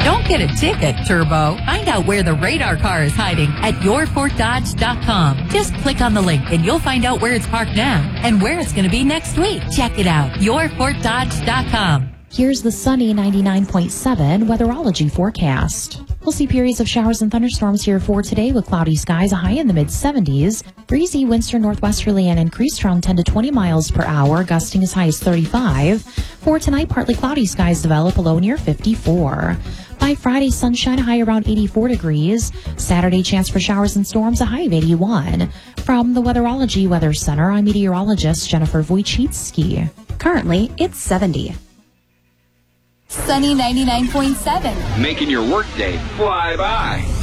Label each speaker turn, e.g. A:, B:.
A: Don't get a ticket, Turbo. Find out where the radar car is hiding at yourfortdodge.com. Just click on the link and you'll find out where it's parked now and where it's going to be next week. Check it out, yourfortdodge.com.
B: Here's the sunny 99.7 weatherology forecast. We'll see periods of showers and thunderstorms here for today with cloudy skies, a high in the mid-70s. Breezy winds from northwesterly and increased around 10 to 20 miles per hour, gusting as high as 35. For tonight, partly cloudy skies develop, a low near 54. By Friday, sunshine, a high around 84 degrees. Saturday, chance for showers and storms, a high of 81. From the Weatherology Weather Center, I'm meteorologist Jennifer Wojcicki.
C: Currently, it's 70. Sunny 99.7.
D: Making your workday fly by.